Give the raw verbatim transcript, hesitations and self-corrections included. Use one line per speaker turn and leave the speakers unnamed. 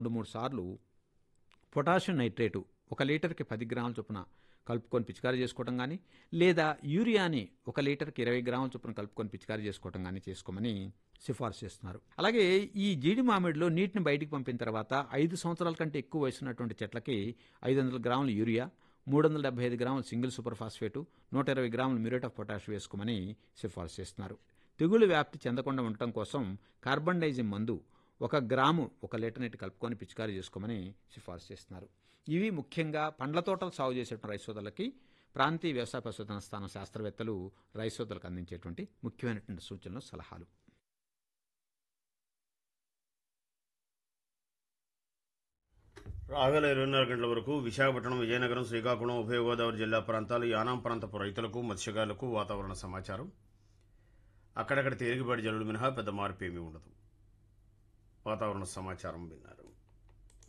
రెండు మూడు సార్లు పొటాషియం నైట్రేటు ఒక లీటర్కి పది గ్రాముల చొప్పున కలుపుకొని పిచికారీ చేసుకోవటం కానీ, లేదా యూరియాని ఒక లీటర్కి ఇరవై గ్రాముల చొప్పున కలుపుకొని పిచికారీ చేసుకోవటం కానీ చేసుకోమని సిఫార్సు చేస్తున్నారు. అలాగే ఈ జీడి మామిడిలో నీటిని బయటికి పంపిన తర్వాత ఐదు సంవత్సరాల కంటే ఎక్కువ వయసున్నటువంటి చెట్లకి ఐదు వందల గ్రాముల యూరియా, మూడు వందల డెబ్బై ఐదు గ్రాముల సింగిల్ సూపర్ ఫాస్ఫేటు, నూట ఇరవై గ్రాముల మ్యూరేట్ ఆఫ్ పొటాష్ వేసుకోమని సిఫార్సు చేస్తున్నారు. తెగులు వ్యాప్తి చెందకుండా ఉండటం కోసం కార్బన్ డైజిమ్ మందు ఒక గ్రాము ఒక లీటర్ నీటి కలుపుకొని పిచికారీ చేసుకోమని సిఫార్సు చేస్తున్నారు. ఇవి ముఖ్యంగా పండ్ల తోటలు సాగు చేసేటువంటి రైతు సోదరులకి ప్రాంతీయ వ్యవసాయ పరిశోధన స్థానం శాస్త్రవేత్తలు రైతు సోదరులకు అందించేటువంటి ముఖ్యమైనటువంటి సూచనలు, సలహాలు.
రాగల ఇరవైన్నర గంటల వరకు విశాఖపట్నం, విజయనగరం, శ్రీకాకుళం, ఉభయ గోదావరి జిల్లా ప్రాంతాలు, యానాం ప్రాంతపు రైతులకు, మత్స్యకారులకు వాతావరణ సమాచారం. అక్కడక్కడ తేలికపాటి జల్లులు మినహా పెద్ద మార్పు ఏమీ ఉండదు. వాతావరణ సమాచారం విన్నారు.